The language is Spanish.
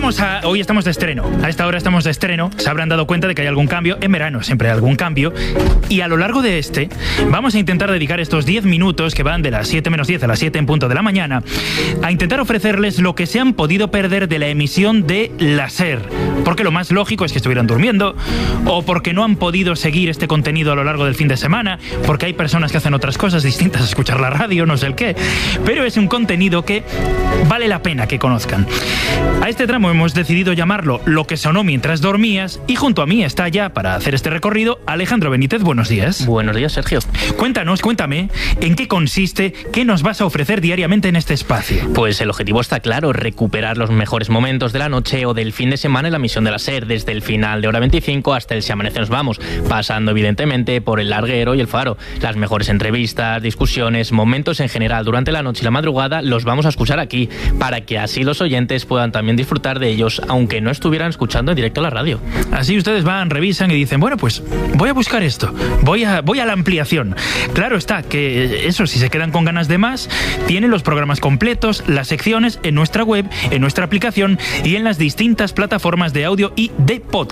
Hoy estamos de estreno. A esta hora estamos de estreno. Se habrán dado cuenta de que hay algún cambio. En verano siempre hay algún cambio. Y a lo largo de vamos a intentar dedicar estos 10 minutos que van de las 7 menos 10 a las 7 en punto de la mañana a intentar ofrecerles lo que se han podido perder de la emisión de la SER. Porque lo más lógico es que estuvieran durmiendo, o porque no han podido seguir este contenido a lo largo del fin de semana, porque hay personas que hacen otras cosas distintas a escuchar la radio, no sé el qué. Pero es un contenido que vale la pena que conozcan. A este tramo hemos decidido llamarlo Lo que sonó mientras dormías, y junto a mí está ya, para hacer este recorrido, Alejandro Benítez. Buenos días. Buenos días, Sergio. Cuéntame, ¿en qué consiste? ¿Qué nos vas a ofrecer diariamente en este espacio? Pues el objetivo está claro, recuperar los mejores momentos de la noche o del fin de semana en la emisión de la SER, desde el final de Hora 25 hasta el Si amanece nos vamos, pasando evidentemente por El Larguero y El Faro. Las mejores entrevistas, discusiones, momentos en general durante la noche y la madrugada los vamos a escuchar aquí, para que así los oyentes puedan también disfrutar de ellos, aunque no estuvieran escuchando en directo la radio. Así ustedes van, revisan y dicen, bueno, pues voy a buscar esto, voy a la ampliación. Claro está que eso, si se quedan con ganas de más, tienen los programas completos, las secciones en nuestra web, en nuestra aplicación y en las distintas plataformas de audio y de podcast.